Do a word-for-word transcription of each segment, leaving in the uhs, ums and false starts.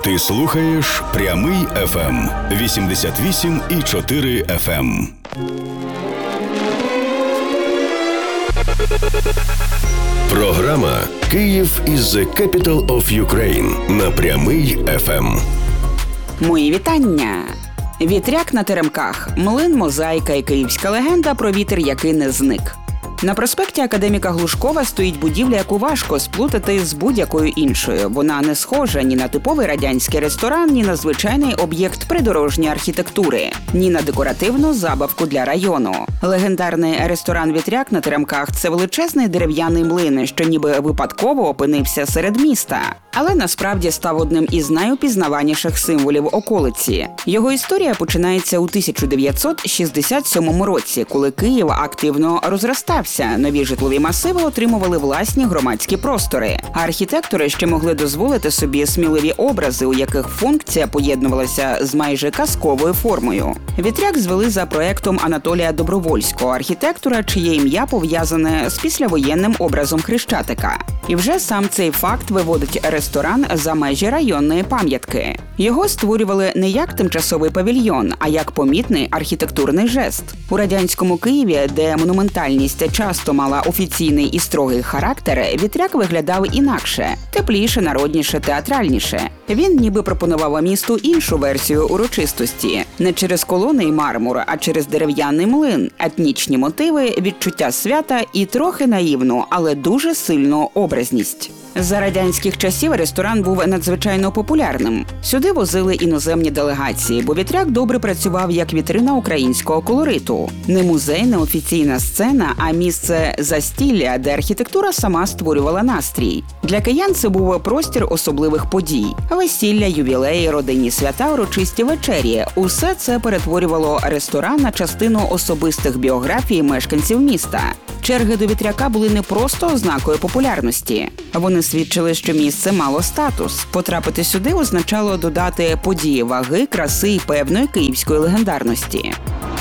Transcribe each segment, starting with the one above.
Ти слухаєш Прямий еф ем вісімдесят вісім і чотири еф ем. Програма «Київ is the capital of Ukraine» на Прямий еф ем. Мої вітання! Вітряк на теремках, млин, мозаїка і київська легенда про вітер, який не зник. На проспекті Академіка Глушкова стоїть будівля, яку важко сплутати з будь-якою іншою. Вона не схожа ні на типовий радянський ресторан, ні на звичайний об'єкт придорожньої архітектури, ні на декоративну забавку для району. Легендарний ресторан «Вітряк» на теремках – це величезний дерев'яний млин, що ніби випадково опинився серед міста. Але насправді став одним із найупізнаваніших символів околиці. Його історія починається у тисяча дев'ятсот шістдесят сьомому році, коли Київ активно розростався. Нові житлові масиви отримували власні громадські простори. А архітектори ще могли дозволити собі сміливі образи, у яких функція поєднувалася з майже казковою формою. «Вітряк» звели за проектом Анатолія Добровольського, архітектора, чиє ім'я пов'язане з післявоєнним образом Хрещатика. І вже сам цей факт виводить ресторан за межі районної пам'ятки. Його створювали не як тимчасовий павільйон, а як помітний архітектурний жест. У радянському Києві, де монументальність часто мала офіційний і строгий характер, «Вітряк» виглядав інакше – тепліше, народніше, театральніше. Він ніби пропонував місту іншу версію урочистості. Не через колони і мармур, а через дерев'яний млин, етнічні мотиви, відчуття свята і трохи наївну, але дуже сильну образність. За радянських часів ресторан був надзвичайно популярним. Сюди возили іноземні делегації, бо «Вітряк» добре працював як вітрина українського колориту. Не музей, не офіційна сцена, а місце застілля, де архітектура сама створювала настрій. Для киян це був простір особливих подій. Весілля, ювілеї, родинні свята, урочисті вечері – усе це перетворювало ресторан на частину особистих біографій мешканців міста. Черги до «Вітряка» були не просто ознакою популярності. Вони свідчили, що місце мало статус. Потрапити сюди означало додати події ваги, краси і певної київської легендарності.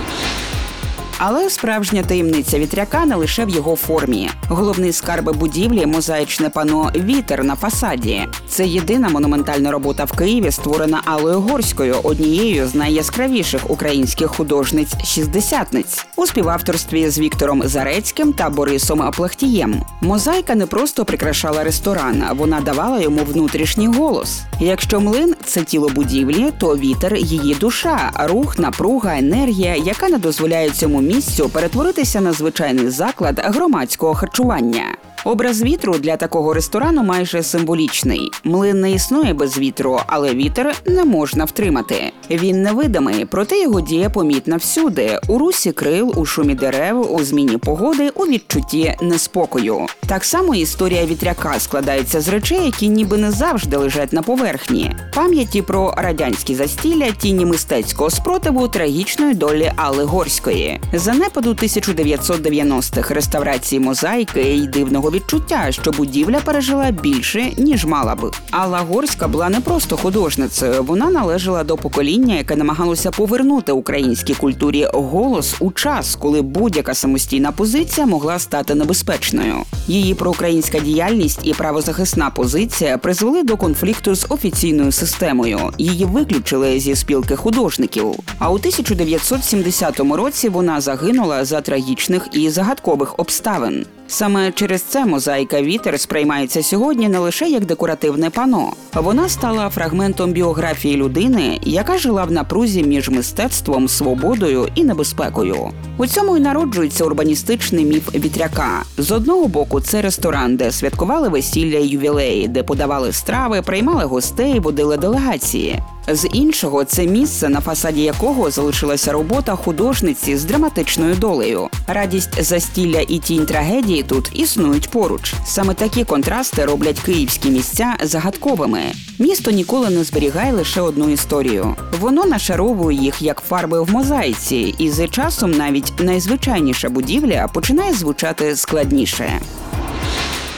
Але справжня таємниця «Вітряка» не лише в його формі. Головний скарб будівлі – мозаїчне пано «Вітер» на фасаді. Це єдина монументальна робота в Києві, створена Аллою Горською, однією з найяскравіших українських художниць-шістдесятниць, у співавторстві з Віктором Зарецьким та Борисом Плахтієм. Мозаїка не просто прикрашала ресторан, вона давала йому внутрішній голос. Якщо млин – це тіло будівлі, то вітер – її душа, рух, напруга, енергія, яка не дозволяє цьому місцю перетворитися на звичайний заклад громадського харчування. Образ вітру для такого ресторану майже символічний. Млин не існує без вітру, але вітер не можна втримати. Він невидимий, проте його дія помітна всюди – у русі крил, у шумі дерев, у зміні погоди, у відчутті неспокою. Так само історія «Вітряка» складається з речей, які ніби не завжди лежать на поверхні. Пам'яті про радянські застілля, тіні мистецького спротиву, трагічної долі Алли Горської. Занепаду тисяча дев'ятсот дев'яностих, реставрації мозаїки й дивного відчуття, що будівля пережила більше, ніж мала б. Алла Горська була не просто художницею, вона належала до покоління, яке намагалося повернути українській культурі голос у час, коли будь-яка самостійна позиція могла стати небезпечною. Її проукраїнська діяльність і правозахисна позиція призвели до конфлікту з офіційною системою. Її виключили зі спілки художників. А у тисяча дев'ятсот сімдесятому році вона загинула за трагічних і загадкових обставин. Саме через це мозаїка «Вітер» сприймається сьогодні не лише як декоративне пано. Вона стала фрагментом біографії людини, яка жила в напрузі між мистецтвом, свободою і небезпекою. У цьому й народжується урбаністичний міф «Вітряка». З одного боку, це ресторан, де святкували весілля і ювілеї, де подавали страви, приймали гостей, водили делегації. З іншого – це місце, на фасаді якого залишилася робота художниці з драматичною долею. Радість застілля і тінь трагедії тут існують поруч. Саме такі контрасти роблять київські місця загадковими. Місто ніколи не зберігає лише одну історію. Воно нашаровує їх як фарби в мозаїці, і з часом навіть найзвичайніша будівля починає звучати складніше.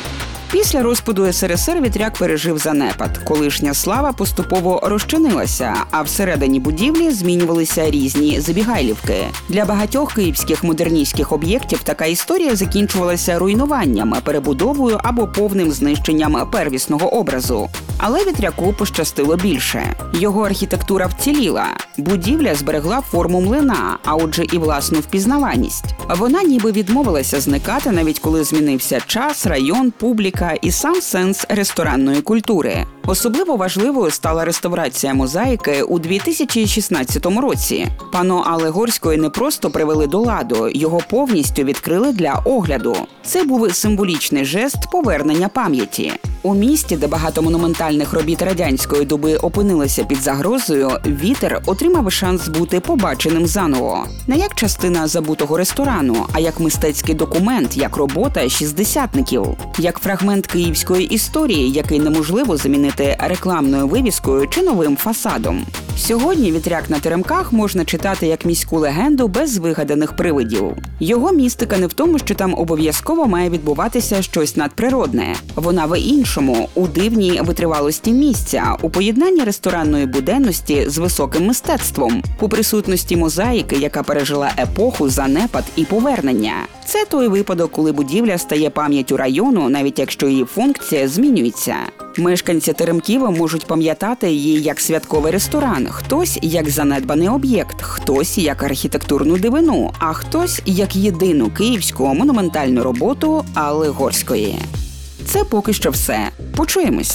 Після розпаду ес ер ес ер Вітряк пережив занепад. Колишня слава поступово розчинилася, а всередині будівлі змінювалися різні забігайлівки. Для багатьох київських модерністських об'єктів така історія закінчувалася руйнуванням, перебудовою або повним знищенням первісного образу. Але Вітряку пощастило більше. Його архітектура вціліла. Будівля зберегла форму млина, а отже і власну впізнаваність. Вона ніби відмовилася зникати, навіть коли змінився час, район, публіка і сам сенс ресторанної культури. Особливо важливою стала реставрація мозаїки у дві тисячі шістнадцятому році. Панно Алли Горської не просто привели до ладу, його повністю відкрили для огляду. Це був символічний жест повернення пам'яті. У місті, де багато монументальних робіт радянської доби опинилися під загрозою, Вітер отримав шанс бути побаченим заново. Не як частина забутого ресторану, а як мистецький документ, як робота шістдесятників. Як фрагмент київської історії, який неможливо замінити рекламною вивіскою чи новим фасадом. Сьогодні Вітряк на Теремках можна читати як міську легенду без вигаданих привидів. Його містика не в тому, що там обов'язково має відбуватися щось надприродне. Вона в іншому, у дивній витривалості місця, у поєднанні ресторанної буденності з високим мистецтвом, у присутності мозаїки, яка пережила епоху, занепад і повернення. Це той випадок, коли будівля стає пам'яттю району, навіть якщо її функція змінюється. Мешканці Теремків можуть пам'ятати її як святковий ресторан, хтось як занедбаний об'єкт, хтось як архітектурну дивину, а хтось як єдину київську монументальну роботу Алли Горської. Це поки що все. Почуємось.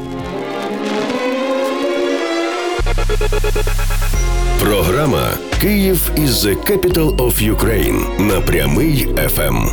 Програма «Київ is the capital of Ukraine» на Прямий еф ем.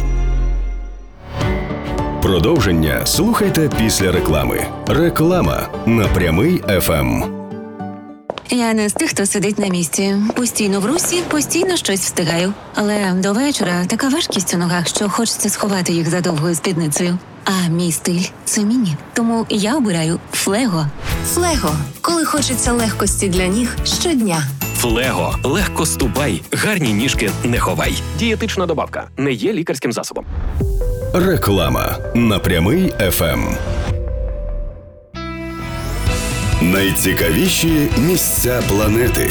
Продовження слухайте після реклами. Реклама на Прямий еф ем. Я не з тих, хто сидить на місці. Постійно в русі, постійно щось встигаю. Але до вечора така важкість у ногах, що хочеться сховати їх за довгою спідницею. А мій стиль – це міні. Тому я обираю Флего. Флего. Коли хочеться легкості для ніг щодня. Флего. Легко ступай. Гарні ніжки не ховай. Дієтична добавка. Не є лікарським засобом. Реклама на Прямий еф ем. Найцікавіші місця планети.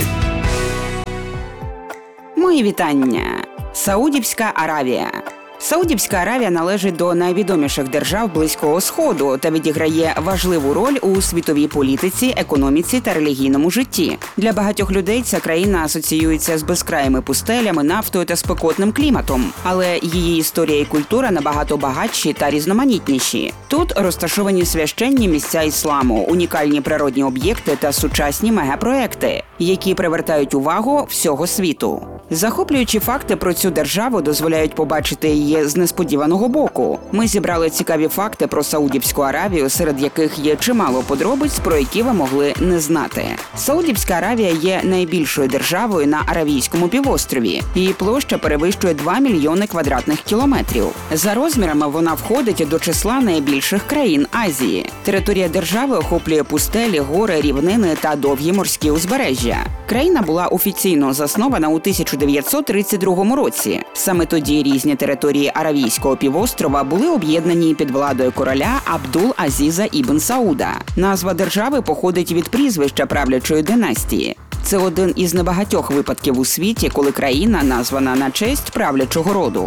Мої вітання. Саудівська Аравія. Саудівська Аравія належить до найвідоміших держав Близького Сходу та відіграє важливу роль у світовій політиці, економіці та релігійному житті. Для багатьох людей ця країна асоціюється з безкраїми пустелями, нафтою та спекотним кліматом. Але її історія і культура набагато багатші та різноманітніші. Тут розташовані священні місця ісламу, унікальні природні об'єкти та сучасні мегапроекти, які привертають увагу всього світу. Захоплюючі факти про цю державу дозволяють побачити її з несподіваного боку. Ми зібрали цікаві факти про Саудівську Аравію, серед яких є чимало подробиць, про які ви могли не знати. Саудівська Аравія є найбільшою державою на Аравійському півострові. Її площа перевищує два мільйони квадратних кілометрів. За розмірами вона входить до числа найбільших країн Азії. Територія держави охоплює пустелі, гори, рівнини та довгі морські узбережжя. Країна була офіційно заснована у тисяча дев'ятсот тридцять другому році. Саме тоді різні території Аравійського півострова були об'єднані під владою короля Абдул-Азіза ібн Сауда. Назва держави походить від прізвища правлячої династії. Це один із небагатьох випадків у світі, коли країна названа на честь правлячого роду.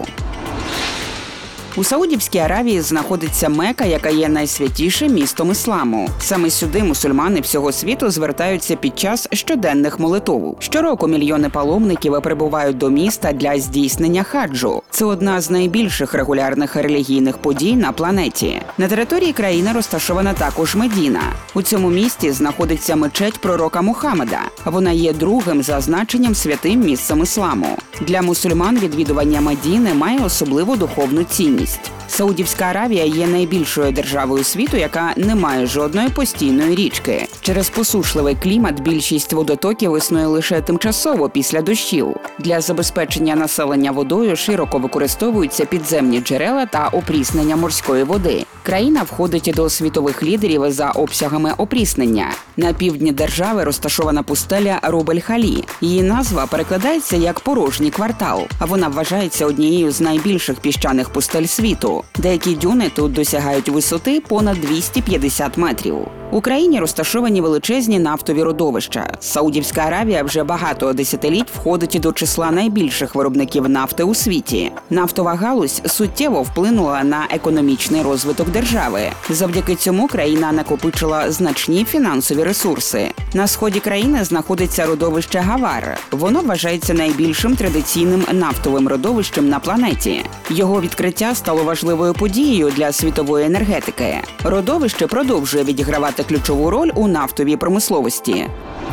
У Саудівській Аравії знаходиться Мека, яка є найсвятішим містом ісламу. Саме сюди мусульмани всього світу звертаються під час щоденних молитов. Щороку мільйони паломників прибувають до міста для здійснення хаджу. Це одна з найбільших регулярних релігійних подій на планеті. На території країни розташована також Медіна. У цьому місті знаходиться мечеть пророка Мухаммеда. Вона є другим за значенням святим місцем ісламу. Для мусульман відвідування Медіни має особливу духовну цінність. Саудівська Аравія є найбільшою державою світу, яка не має жодної постійної річки. Через посушливий клімат більшість водотоків існує лише тимчасово після дощів. Для забезпечення населення водою широко використовуються підземні джерела та опріснення морської води. Країна входить до світових лідерів за обсягами опріснення. На півдні держави розташована пустеля Рубель-Халі. Її назва перекладається як «порожній квартал», а вона вважається однією з найбільших піщаних пустель світу. Деякі дюни тут досягають висоти понад двісті п'ятдесят метрів. В Україні розташовані величезні нафтові родовища. Саудівська Аравія вже багато десятиліть входить до числа найбільших виробників нафти у світі. Нафтова галузь суттєво вплинула на економічний розвиток держави. Завдяки цьому країна накопичила значні фінансові ресурси. На сході країни знаходиться родовище Гавар. Воно вважається найбільшим традиційним нафтовим родовищем на планеті. Його відкриття стало важливою подією для світової енергетики. Родовище продовжує відігравати ключову роль у нафтовій промисловості.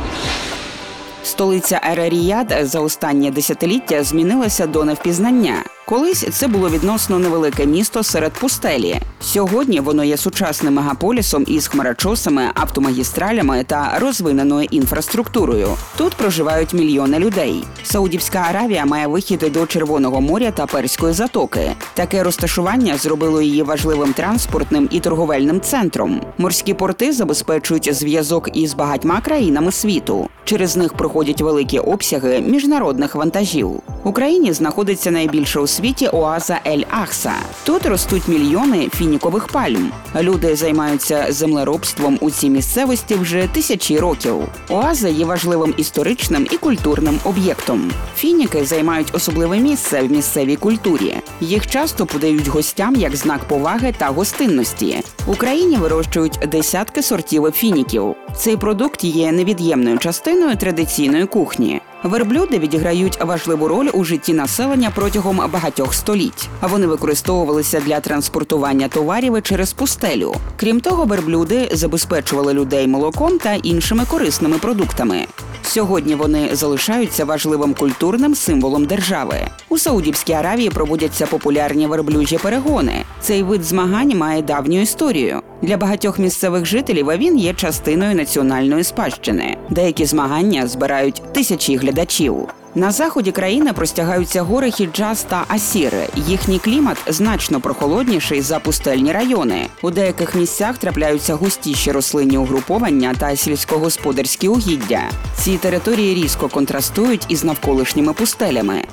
Столиця Ер-Ріяд за останнє десятиліття змінилася до невпізнання. Колись це було відносно невелике місто серед пустелі. Сьогодні воно є сучасним мегаполісом із хмарочосами, автомагістралями та розвиненою інфраструктурою. Тут проживають мільйони людей. Саудівська Аравія має вихід до Червоного моря та Перської затоки. Таке розташування зробило її важливим транспортним і торговельним центром. Морські порти забезпечують зв'язок із багатьма країнами світу. Через них проходять великі обсяги міжнародних вантажів. В Україні знаходиться найбільша у світі оаза Ель-Ахса. Тут ростуть мільйони фінікових пальм. Люди займаються землеробством у цій місцевості вже тисячі років. Оаза є важливим історичним і культурним об'єктом. Фініки займають особливе місце в місцевій культурі. Їх часто подають гостям як знак поваги та гостинності. В Україні вирощують десятки сортів фініків. Цей продукт є невід'ємною частиною традиційної кухні. Верблюди відіграють важливу роль у житті населення протягом багатьох століть. Вони використовувалися для транспортування товарів через пустелю. Крім того, верблюди забезпечували людей молоком та іншими корисними продуктами. Сьогодні вони залишаються важливим культурним символом держави. У Саудівській Аравії проводяться популярні верблюжі перегони. Цей вид змагань має давню історію. Для багатьох місцевих жителів він є частиною національної спадщини. Деякі змагання збирають тисячі глядачів. На заході країни простягаються гори Хіджаз та Асір. Їхній клімат значно прохолодніший за пустельні райони. У деяких місцях трапляються густіші рослинні угруповання та сільськогосподарські угіддя. Ці території різко контрастують із навколишніми пустелями.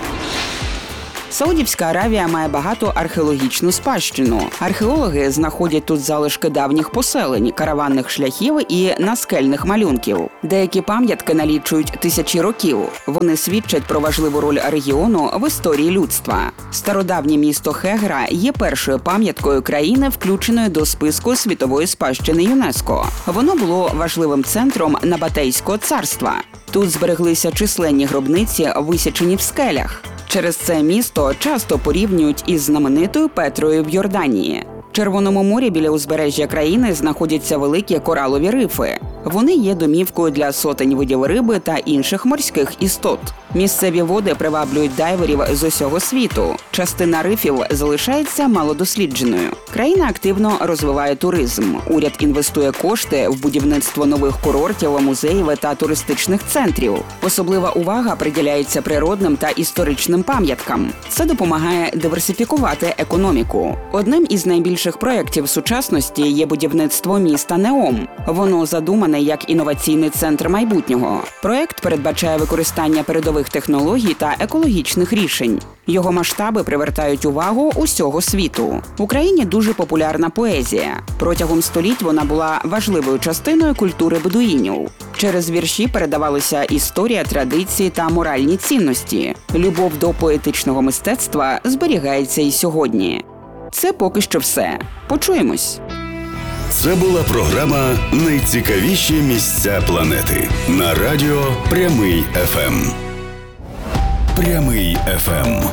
Саудівська Аравія має багату археологічну спадщину. Археологи знаходять тут залишки давніх поселень, караванних шляхів і наскельних малюнків. Деякі пам'ятки налічують тисячі років. Вони свідчать про важливу роль регіону в історії людства. Стародавнє місто Хегра є першою пам'яткою країни, включеною до списку світової спадщини ЮНЕСКО. Воно було важливим центром Набатейського царства. Тут збереглися численні гробниці, висічені в скелях. Через це місто часто порівнюють із знаменитою Петрою в Йорданії. В Червоному морі біля узбережжя країни знаходяться великі коралові рифи. Вони є домівкою для сотень видів риби та інших морських істот. Місцеві води приваблюють дайверів з усього світу. Частина рифів залишається малодослідженою. Країна активно розвиває туризм. Уряд інвестує кошти в будівництво нових курортів, музеїв та туристичних центрів. Особлива увага приділяється природним та історичним пам'яткам. Це допомагає диверсифікувати економіку. Одним із найбільших проєктів сучасності є будівництво міста Неом. Воно задумане як інноваційний центр майбутнього. Проєкт передбачає використання передових технологій та екологічних рішень. Його масштаби привертають увагу усього світу. В Україні дуже популярна поезія. Протягом століть вона була важливою частиною культури бедуїнів. Через вірші передавалися історія, традиції та моральні цінності. Любов до поетичного мистецтва зберігається і сьогодні. Це поки що все. Почуємось! Це була програма «Найцікавіші місця планети» на радіо Прямий еф ем. Прямий еф ем.